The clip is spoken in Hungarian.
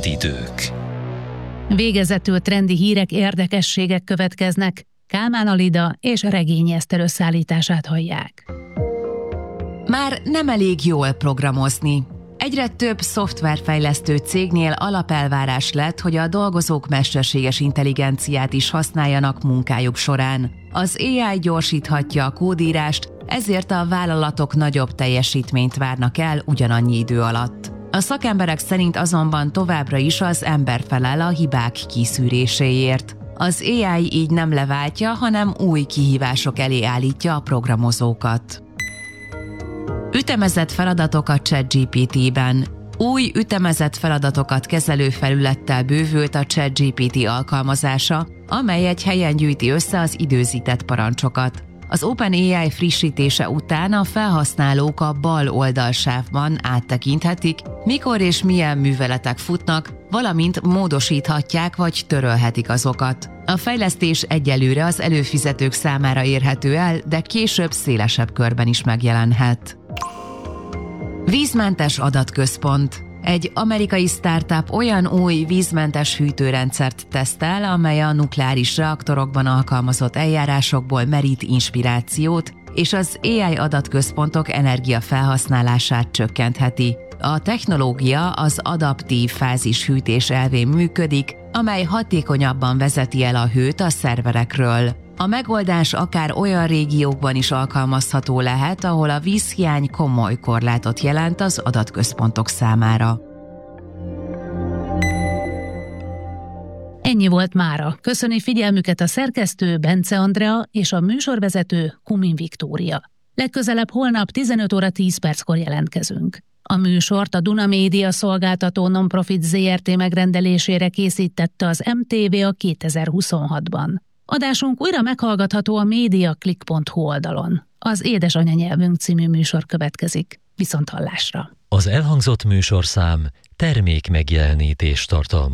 Zöldidők. Végezetül trendi hírek, érdekességek következnek. Kálmán Alida és Regényi Eszter összeállítását hallják. Már nem elég jól programozni. Egyre több szoftverfejlesztő cégnél alapelvárás lett, hogy a dolgozók mesterséges intelligenciát is használjanak munkájuk során. Az AI gyorsíthatja a kódírást, ezért a vállalatok nagyobb teljesítményt várnak el ugyanannyi idő alatt. A szakemberek szerint azonban továbbra is az ember felel a hibák kiszűréséért. Az AI így nem leváltja, hanem új kihívások elé állítja a programozókat. Ütemezett feladatok a ChatGPT-ben. Új ütemezett feladatokat kezelő felülettel bővült a ChatGPT alkalmazása, amely egy helyen gyűjti össze az időzített parancsokat. Az OpenAI frissítése után a felhasználók a bal oldalsávban áttekinthetik, mikor és milyen műveletek futnak, valamint módosíthatják vagy törölhetik azokat. A fejlesztés egyelőre az előfizetők számára érhető el, de később szélesebb körben is megjelenhet. Vízmentes adatközpont. Egy amerikai startup olyan új vízmentes hűtőrendszert tesztel, amely a nukleáris reaktorokban alkalmazott eljárásokból merít inspirációt, és az AI adatközpontok energiafelhasználását csökkentheti. A technológia az adaptív fázishűtés elvén működik, amely hatékonyabban vezeti el a hőt a szerverekről. A megoldás akár olyan régiókban is alkalmazható lehet, ahol a vízhiány komoly korlátot jelent az adatközpontok számára. Ennyi volt mára. Köszöni figyelmüket a szerkesztő Bence Andrea és a műsorvezető Kumin Viktória. Legközelebb holnap 15 óra 10 perckor jelentkezünk. A műsort a Duna Média szolgáltató non-profit ZRT megrendelésére készítette az MTV a 2026-ban. Adásunk újra meghallgatható a mediaclick.hu oldalon. Az Édesanyanyelvünk című műsor következik. Viszonthallásra! Az elhangzott műsorszám termék megjelenítést tartalmaz.